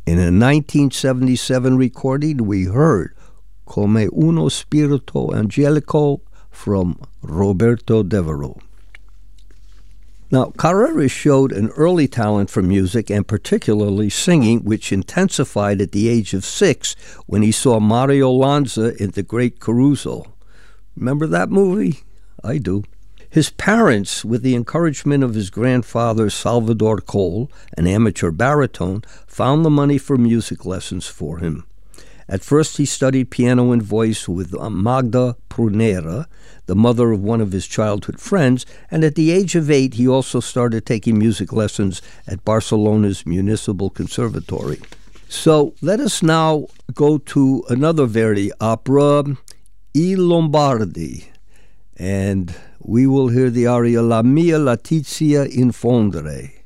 In a 1977 recording, we heard Come uno spirito angelico from Roberto Devereux. Now, Carrera showed an early talent for music and particularly singing, which intensified at the age of 6 when he saw Mario Lanza in The Great Carousel. Remember that movie? I do. His parents, with the encouragement of his grandfather Salvador Cole, an amateur baritone, found the money for music lessons for him. At first, he studied piano and voice with Magda Prunera, the mother of one of his childhood friends, and at the age of 8, he also started taking music lessons at Barcelona's Municipal Conservatory. So let us now go to another Verdi opera, I Lombardi, and we will hear the aria La mia Letizia in fondere.